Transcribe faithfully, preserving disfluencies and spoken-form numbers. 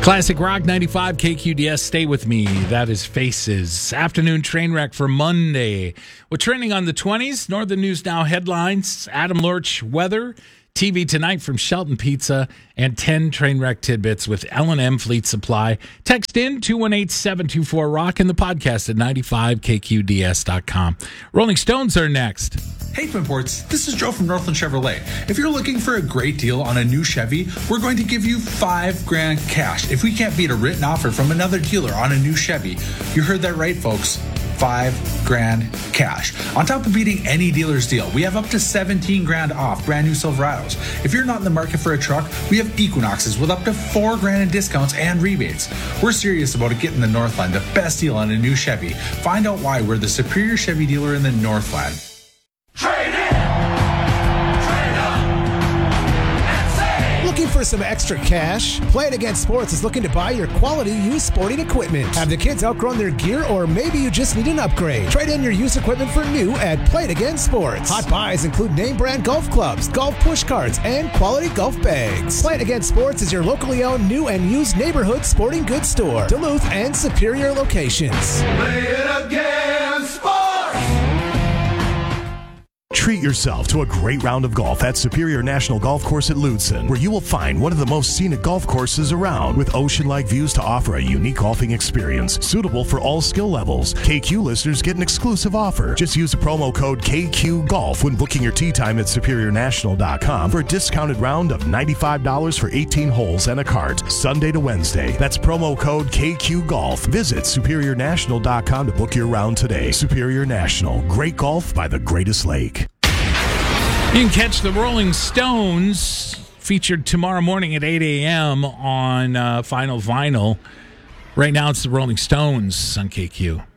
Classic Rock ninety-five K Q D S. Stay with me. That is Faces. Afternoon train wreck for Monday. We're trending on the twenties. Northern News Now headlines. Adam Lorch weather. T V Tonight from Shelton Pizza, and ten train wreck tidbits with L and M Fleet Supply. Text in two one eight, seven two four, rock and the podcast at ninety-five K Q D S dot com. Rolling Stones are next. Hey Twin Ports, this is Joe from Northland Chevrolet. If you're looking for a great deal on a new Chevy, we're going to give you five grand cash if we can't beat a written offer from another dealer on a new Chevy. You heard that right, folks. Five grand cash. On top of beating any dealer's deal, we have up to seventeen grand off brand new Silverados. If you're not in the market for a truck, we have Equinoxes with up to four grand in discounts and rebates. We're serious about it getting the Northland the best deal on a new Chevy. Find out why we're the superior Chevy dealer in the Northland. Trade in! Trade up! And save! Looking for some extra cash? Play It Again Sports is looking to buy your quality used sporting equipment. Have the kids outgrown their gear, or maybe you just need an upgrade? Trade in your used equipment for new at Play It Again Sports. Hot buys include name brand golf clubs, golf push carts, and quality golf bags. Play It Again Sports is your locally owned new and used neighborhood sporting goods store. Duluth and Superior locations. Play it again, sports! Treat yourself to a great round of golf at Superior National Golf Course at Lutsen, where you will find one of the most scenic golf courses around, with ocean-like views to offer a unique golfing experience suitable for all skill levels. K Q listeners get an exclusive offer. Just use the promo code K Q Golf when booking your tee time at superior national dot com for a discounted round of ninety-five dollars for eighteen holes and a cart, Sunday to Wednesday. That's promo code K Q Golf. Visit superior national dot com to book your round today. Superior National, great golf by the greatest lake. You can catch the Rolling Stones featured tomorrow morning at eight a.m. on uh, Final Vinyl. Right now it's the Rolling Stones on K Q.